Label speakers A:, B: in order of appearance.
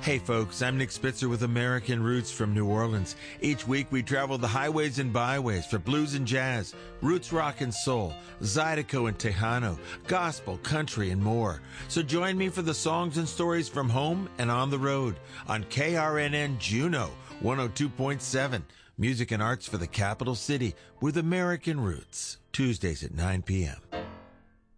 A: Hey folks, I'm Nick Spitzer with American Roots from New Orleans. Each week we travel the highways and byways for blues and jazz, roots rock and soul, Zydeco and Tejano, gospel, country, and more. So join me for the songs and stories from home and on the road on KRNN Juneau 102.7. Music and arts for the capital city with American Roots. Tuesdays at 9 p.m.